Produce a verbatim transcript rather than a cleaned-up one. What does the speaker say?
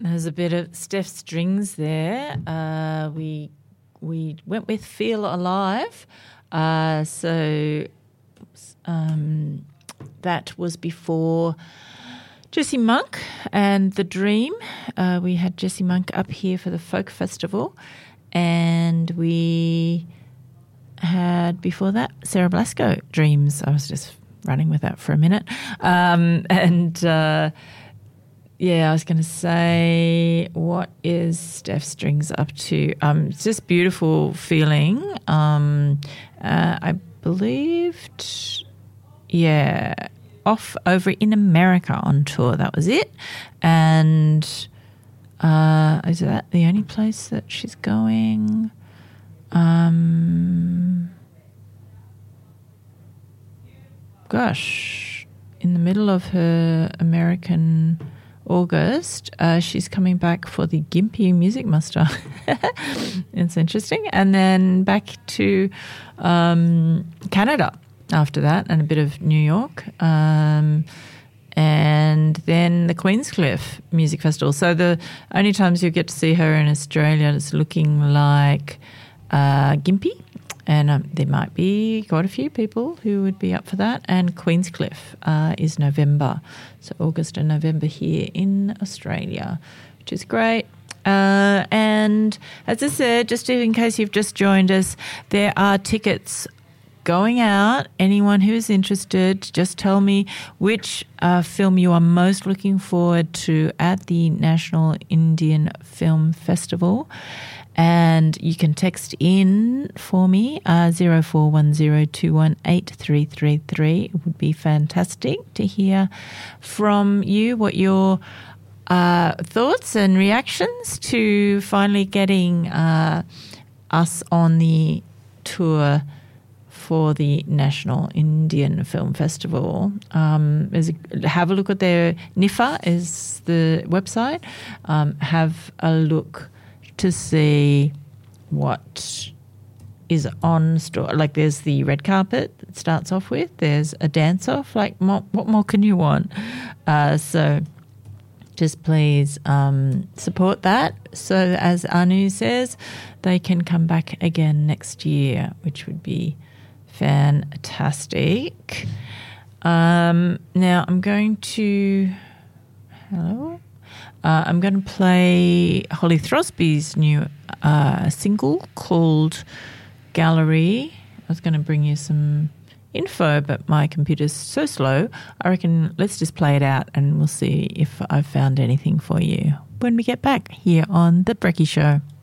There's a bit of Steph Strings there. Uh, we we went with Feel Alive. Uh, so um, that was before Jessie Monk and The Dream. Uh, we had Jessie Monk up here for the Folk Festival, and we had before that Sarah Blasco, Dreams. I was just running with that for a minute. Um, and uh, yeah, I was going to say, what is Steph Strings up to? Um, it's just beautiful feeling. Um, uh, I believed, yeah, off over in America on tour. That was it. And uh, is that the only place that she's going? Um, gosh, in the middle of her American August, uh, she's coming back for the Gympie Music Muster. It's interesting. And then back to um, Canada after that, and a bit of New York, um, and then the Queenscliff Music Festival. So the only times you get to see her in Australia is looking like uh, Gympie, and um, there might be quite a few people who would be up for that, and Queenscliff uh, is November, so August and November here in Australia, which is great. Uh, and as I said, just in case you've just joined us, there are tickets going out. Anyone who is interested, just tell me which uh, film you are most looking forward to at the National Indian Film Festival. And you can text in for me, uh, zero four one zero two one eight three three three. It would be fantastic to hear from you what your uh, thoughts and reactions to finally getting uh, us on the tour for the National Indian Film Festival. Um, is a, have a look at their N I F A is the website. Um, have a look to see what is on store. Like there's the red carpet it starts off with. There's a dance off. Like more, what more can you want? Uh, so just please um, support that. So as Anu says, they can come back again next year, which would be fantastic. Um, now I'm going to hello. Uh, I'm going to play Holly Throsby's new uh, single called Gallery. I was going to bring you some info, but my computer's so slow. I reckon let's just play it out and we'll see if I've found anything for you when we get back here on The Brekkie Show.